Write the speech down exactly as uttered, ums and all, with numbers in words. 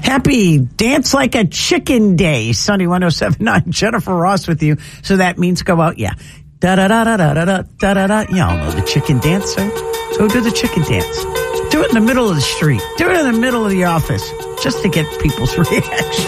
Happy Dance Like a Chicken Day. Sunny one oh seven point nine. Jennifer Ross with you. So that means go out. Yeah. Da-da-da-da-da-da-da-da-da. You all know the chicken dance, right? Go do the chicken dance. Do it in the middle of the street. Do it in the middle of the office just to get people's reaction.